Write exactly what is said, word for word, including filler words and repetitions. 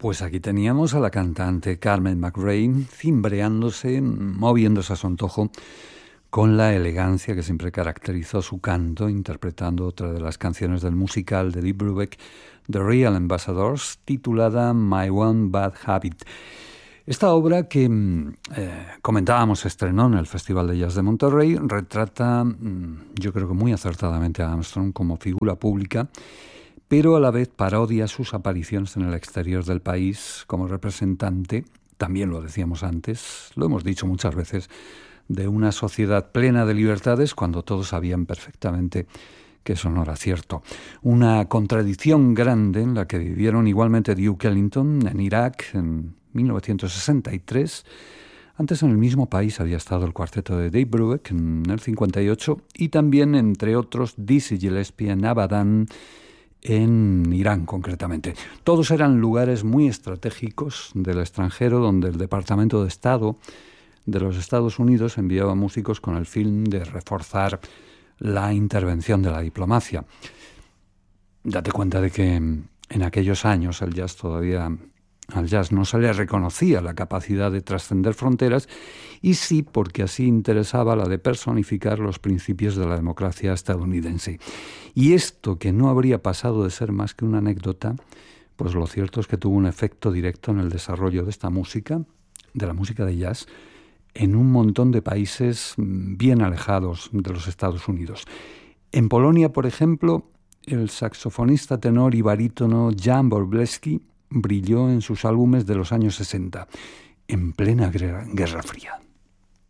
Pues aquí teníamos a la cantante Carmen McRae cimbreándose, moviéndose a su antojo, con la elegancia que siempre caracterizó su canto, interpretando otra de las canciones del musical de Lee Brubeck, The Real Ambassadors, titulada My One Bad Habit. Esta obra que eh, comentábamos se estrenó en el Festival de Jazz de Monterrey, retrata, yo creo que muy acertadamente a Armstrong como figura pública, pero a la vez parodia sus apariciones en el exterior del país como representante, también lo decíamos antes, lo hemos dicho muchas veces, de una sociedad plena de libertades cuando todos sabían perfectamente que eso no era cierto. Una contradicción grande en la que vivieron igualmente Duke Ellington en Irak en mil novecientos sesenta y tres. Antes en el mismo país había estado el cuarteto de Dave Brubeck en el cincuenta y ocho y también, entre otros, Dizzy Gillespie en Abadan, en Irán concretamente. Todos eran lugares muy estratégicos del extranjero donde el Departamento de Estado de los Estados Unidos enviaba músicos con el fin de reforzar la intervención de la diplomacia. Date cuenta de que en aquellos años el jazz todavía, al jazz no se le reconocía la capacidad de trascender fronteras, y sí porque así interesaba la de personificar los principios de la democracia estadounidense. Y esto, que no habría pasado de ser más que una anécdota, pues lo cierto es que tuvo un efecto directo en el desarrollo de esta música, de la música de jazz, en un montón de países bien alejados de los Estados Unidos. En Polonia, por ejemplo, el saxofonista tenor y barítono Jan Wróblewski brilló en sus álbumes de los años sesenta, en plena Guerra Fría.